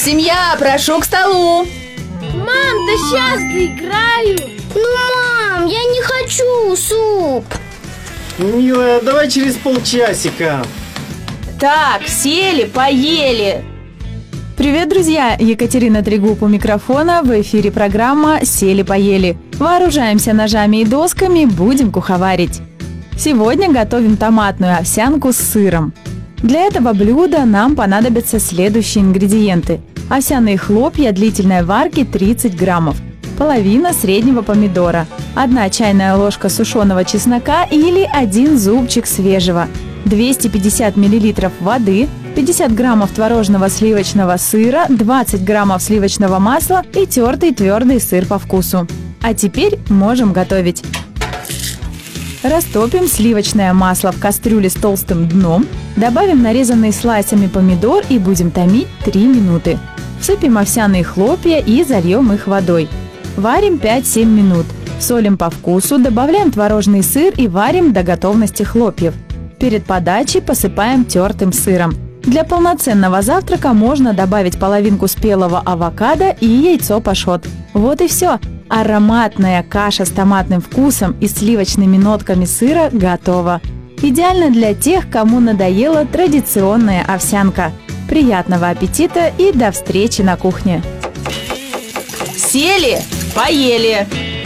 Семья, прошу к столу. Мам, да сейчас доиграю. Мам, я не хочу суп. Милая, давай через полчасика. Так, сели, поели. Привет, друзья! Екатерина Трегуб у микрофона. В эфире программа «Сели-поели». Вооружаемся ножами и досками, будем куховарить. Сегодня готовим томатную овсянку с сыром. Для этого блюда нам понадобятся следующие ингредиенты. Овсяные хлопья длительной варки 30 граммов, половина среднего помидора, 1 чайная ложка сушеного чеснока или 1 зубчик свежего, 250 мл воды, 50 граммов творожного сливочного сыра, 20 граммов сливочного масла и тертый твердый сыр по вкусу. А теперь можем готовить. Растопим сливочное масло в кастрюле с толстым дном, добавим нарезанный слайсами помидор и будем томить 3 минуты. Всыпем овсяные хлопья и зальем их водой. Варим 5-7 минут. Солим по вкусу, добавляем творожный сыр и варим до готовности хлопьев. Перед подачей посыпаем тертым сыром. Для полноценного завтрака можно добавить половинку спелого авокадо и яйцо пашот. Вот и все. Ароматная каша с томатным вкусом и сливочными нотками сыра готова. Идеально для тех, кому надоела традиционная овсянка. Приятного аппетита и до встречи на кухне! Сели, поели.